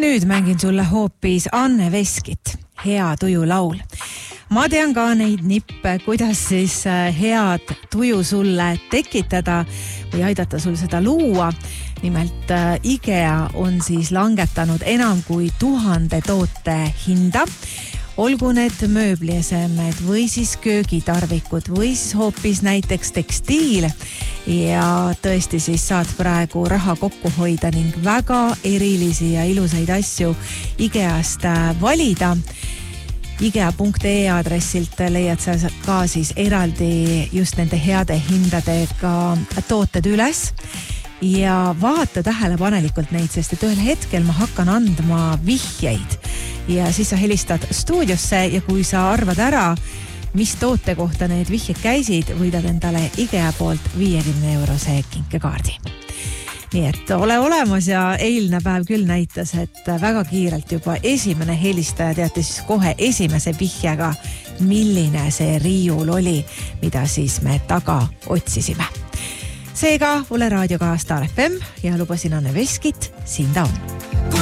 nüüd mängin sulle hoopis Anne Veskit, Hea tuju laul. Ma tean ka neid nippe, kuidas siis head tuju sulle tekitada või aidata sul seda luua. Nimelt IKEA on siis langetanud enam kui 1000 toote hinda. Olgu need mööbliesemed või siis köögitarvikud või siis hoopis näiteks tekstiil. Ja tõesti siis saad praegu raha kokku hoida ning väga erilisi ja ilusaid asju IKEAst valida. IKEA.ee aadressilt leiad sa ka siis eraldi just nende heade hindadega tooted üles. Ja vaata tähelepanelikult neid, sest et ühel hetkel ma hakkan andma vihjeid. Ja siis sa helistad stuudiosse ja kui sa arvad ära, mis toote kohta need vihjed käisid, võidad endale IKEA poolt 50 € kinkekaardi. Nii et ole olemas ja eilne päev küll näitas, et väga kiirelt juba esimene helistaja teati siis kohe esimese vihjega, milline see riiul oli, mida siis me taga otsisime. Seega ole raadioga Star FM ja lubasin Anne Veskit, siin ta on.